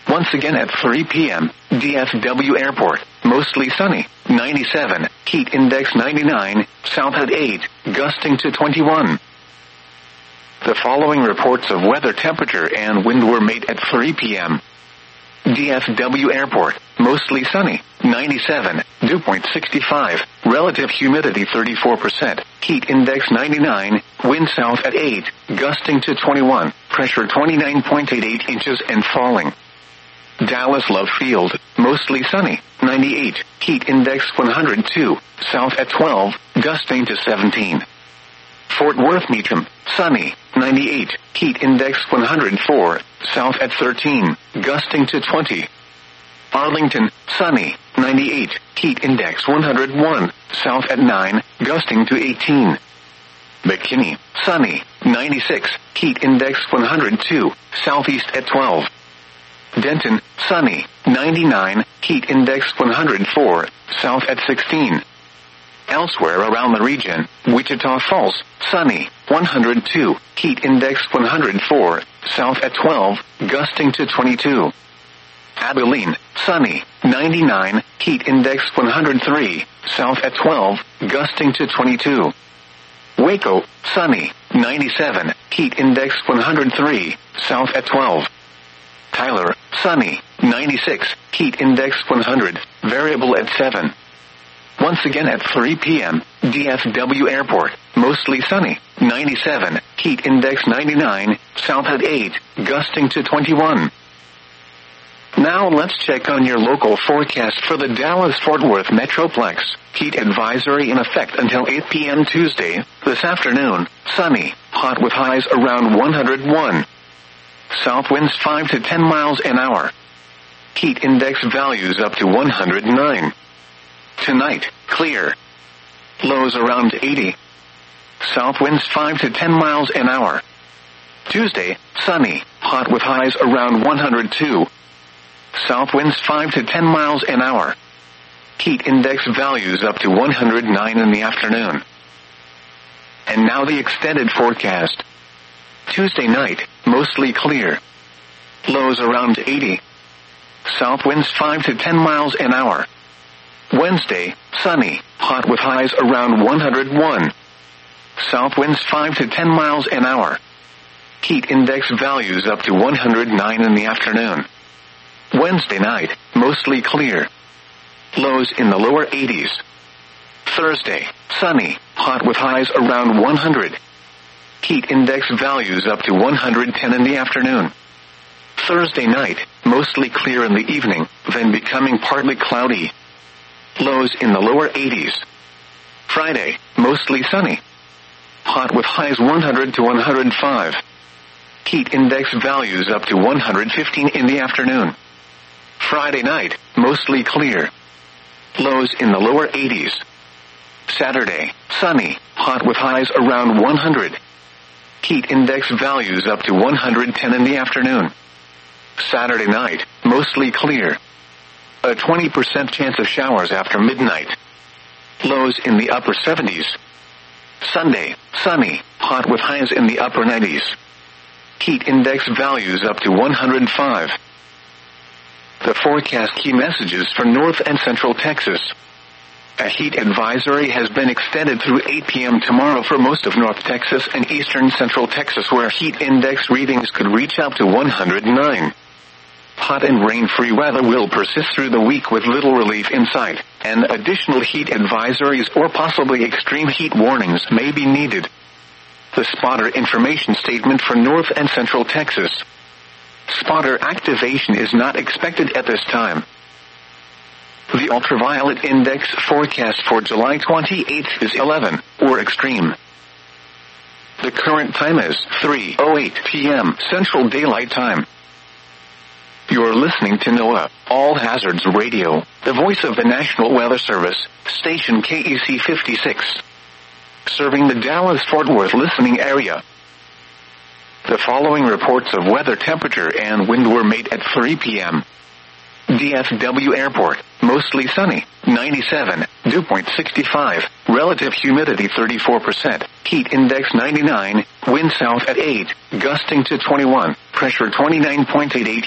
Once again at 3 p.m., DFW Airport, mostly sunny, 97, heat index 99, south at 8, gusting to 21. The following reports of weather temperature and wind were made at 3 p.m. DFW Airport, mostly sunny, 97, dew point 65, relative humidity 34%, heat index 99, wind south at 8, gusting to 21, pressure 29.88 inches and falling. Dallas Love Field, mostly sunny, 98, heat index 102, south at 12, gusting to 17. Fort Worth Meacham, sunny, 98, heat index 104, south at 13, gusting to 20. Arlington, sunny, 98, heat index 101, south at 9, gusting to 18. McKinney, sunny, 96, heat index 102, southeast at 12. Denton, sunny, 99, heat index 104, south at 16. Elsewhere around the region, Wichita Falls, sunny, 102, heat index 104, south at 12, gusting to 22. Abilene, sunny, 99, heat index 103, south at 12, gusting to 22. Waco, sunny, 97, heat index 103, south at 12. Tyler, sunny, 96, heat index 100, variable at 7. Once again at 3 p.m., DFW Airport, mostly sunny, 97, heat index 99, south at 8, gusting to 21. Now let's check on your local forecast for the Dallas-Fort Worth Metroplex. Heat advisory in effect until 8 p.m. Tuesday, this afternoon, sunny, hot with highs around 101. South winds 5 to 10 miles an hour. Heat index values up to 109. Tonight, clear. Lows around 80. South winds 5 to 10 miles an hour. Tuesday, sunny, hot with highs around 102. South winds 5 to 10 miles an hour. Heat index values up to 109 in the afternoon. And now the extended forecast. Tuesday night, mostly clear. Lows around 80. South winds 5 to 10 miles an hour. Wednesday, sunny, hot with highs around 101. South winds 5 to 10 miles an hour. Heat index values up to 109 in the afternoon. Wednesday night, mostly clear. Lows in the lower 80s. Thursday, sunny, hot with highs around 100. Heat index values up to 110 in the afternoon. Thursday night, mostly clear in the evening, then becoming partly cloudy. Lows in the lower 80s. Friday, mostly sunny. Hot with highs 100 to 105. Heat index values up to 115 in the afternoon. Friday night, mostly clear. Lows in the lower 80s. Saturday, sunny, hot with highs around 100. Heat index values up to 110 in the afternoon. Saturday night, mostly clear. A 20% chance of showers after midnight. Lows in the upper 70s. Sunday, sunny, hot with highs in the upper 90s. Heat index values up to 105. The forecast key messages for North and Central Texas. A heat advisory has been extended through 8 p.m. tomorrow for most of North Texas and eastern Central Texas, where heat index readings could reach up to 109. Hot and rain-free weather will persist through the week with little relief in sight, and additional heat advisories or possibly extreme heat warnings may be needed. The spotter information statement for North and Central Texas. Spotter activation is not expected at this time. The ultraviolet index forecast for July 28th is 11, or extreme. The current time is 3:08 p.m. Central Daylight Time. You're listening to NOAA, All Hazards Radio, the voice of the National Weather Service, station KEC 56. Serving the Dallas-Fort Worth listening area. The following reports of weather temperature and wind were made at 3 p.m. DFW Airport, mostly sunny, 97, dew point 65, relative humidity 34%, heat index 99, wind south at 8, gusting to 21, pressure 29.88